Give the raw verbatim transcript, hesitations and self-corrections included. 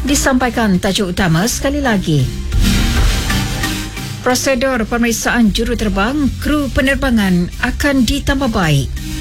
Disampaikan tajuk utama sekali lagi. Prosedur pemeriksaan juruterbang kru penerbangan akan ditambah baik.